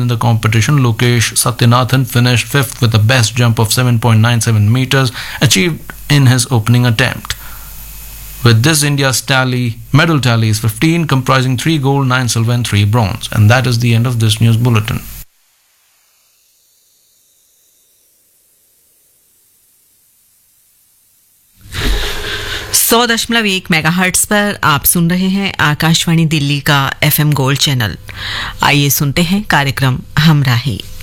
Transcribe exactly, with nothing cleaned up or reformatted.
in the competition. Lokesh Satyanathan finished fifth with a best jump of seven point nine seven meters achieved in his opening attempt. With this, India's tally, medal tally is fifteen, comprising three gold, nine silver and three bronze. And that is the end of this news bulletin. सौ दशमलव एक megahertz पर आप सुन रहे हैं आकाशवाणी दिल्ली का FM gold channel. आइए सुनते हैं कार्यक्रम हमराही।